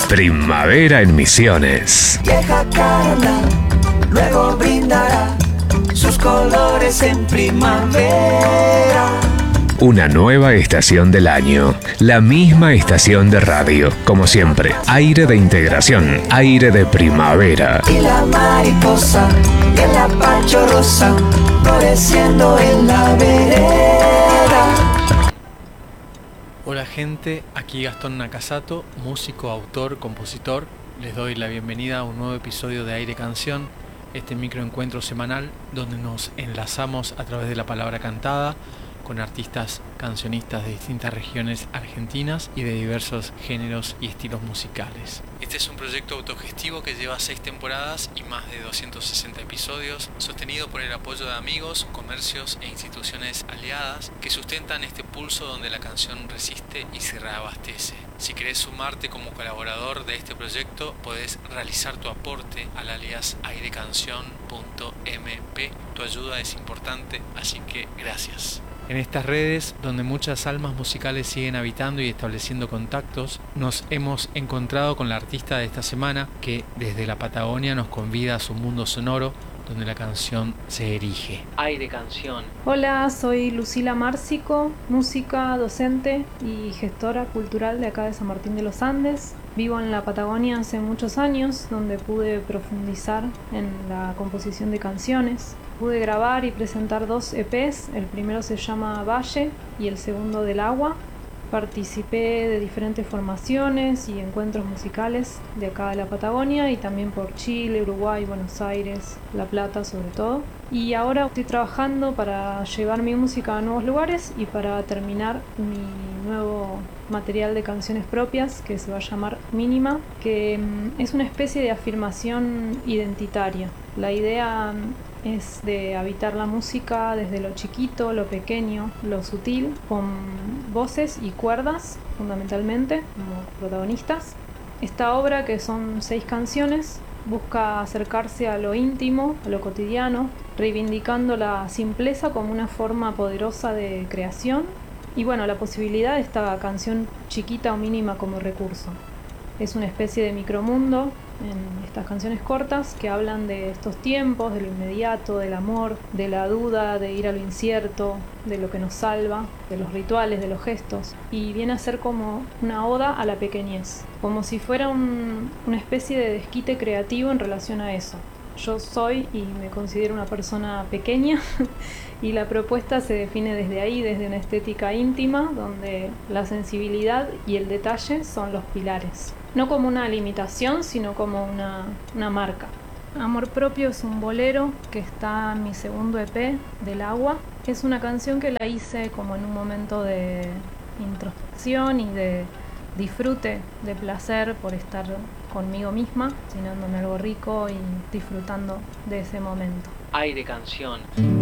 Primavera en Misiones. Vieja Carla luego brindará sus colores en primavera. Una nueva estación del año, la misma estación de radio, como siempre. Aire de integración, aire de primavera. Y la mariposa y el apacho rosa floreciendo en la vereda. Hola gente, aquí Gastón Nakasato, músico, autor, compositor. Les doy la bienvenida a un nuevo episodio de Aire Canción, este microencuentro semanal donde nos enlazamos a través de la palabra cantada con artistas cancionistas de distintas regiones argentinas y de diversos géneros y estilos musicales. Este es un proyecto autogestivo que lleva 6 temporadas y más de 260 episodios, sostenido por el apoyo de amigos, comercios e instituciones aliadas que sustentan este pulso donde la canción resiste y se reabastece. Si querés sumarte como colaborador de este proyecto, podés realizar tu aporte al alias airecancion.mp. Tu ayuda es importante, así que gracias. En estas redes, donde muchas almas musicales siguen habitando y estableciendo contactos, nos hemos encontrado con la artista de esta semana que desde la Patagonia nos convida a su mundo sonoro donde la canción se erige. Aire Canción. Hola, soy Lucila Márcico, música, docente y gestora cultural de acá de San Martín de los Andes. Vivo en la Patagonia hace muchos años, donde pude profundizar en la composición de canciones. Pude grabar y presentar 2 EPs, el primero se llama Valle y el segundo Del Agua. Participé de diferentes formaciones y encuentros musicales de acá de la Patagonia y también por Chile, Uruguay, Buenos Aires, La Plata sobre todo. Y ahora estoy trabajando para llevar mi música a nuevos lugares y para terminar mi nuevo material de canciones propias que se va a llamar Mínima, que es una especie de afirmación identitaria. La idea es de habitar la música desde lo chiquito, lo pequeño, lo sutil, con voces y cuerdas fundamentalmente como protagonistas. Esta obra, que son 6 canciones, busca acercarse a lo íntimo, a lo cotidiano, reivindicando la simpleza como una forma poderosa de creación y la posibilidad de esta canción chiquita o mínima como recurso. Es una especie de micromundo en estas canciones cortas que hablan de estos tiempos, de lo inmediato, del amor, de la duda, de ir a lo incierto, de lo que nos salva, de los rituales, de los gestos. Y viene a ser como una oda a la pequeñez, como si fuera una especie de desquite creativo en relación a eso. Yo soy y me considero una persona pequeña y la propuesta se define desde ahí, desde una estética íntima donde la sensibilidad y el detalle son los pilares. No como una limitación, sino como una marca. Amor Propio es un bolero que está en mi segundo EP, Del Agua. Es una canción que la hice como en un momento de introspección y de disfrute, de placer por estar conmigo misma, cocinándome algo rico y disfrutando de ese momento. Aire Canción.